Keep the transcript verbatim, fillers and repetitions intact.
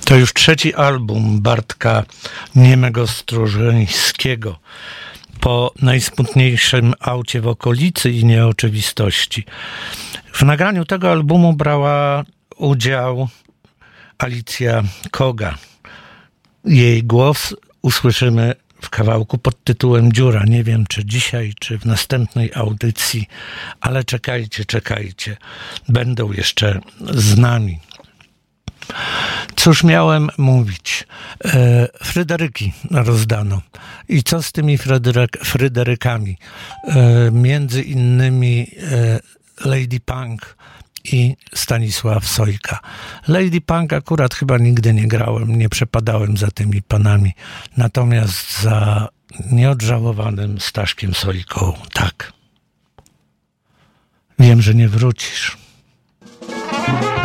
To już trzeci album Bartka Niemego Stróżyńskiego po najsmutniejszym aucie w okolicy i nieoczywistości. W nagraniu tego albumu brała udział Alicja Koga. Jej głos usłyszymy w kawałku pod tytułem Dziura. Nie wiem, czy dzisiaj, czy w następnej audycji, ale czekajcie, czekajcie. Będą jeszcze z nami. Cóż miałem mówić? E, Fryderyki rozdano. I co z tymi Fryderyk, Fryderykami? E, między innymi e, Lady Punk i Stanisław Sojka. Lady Punk akurat chyba nigdy nie grałem, nie przepadałem za tymi panami. Natomiast za nieodżałowanym Staszkiem Sojką, tak. Wiem, że nie wrócisz.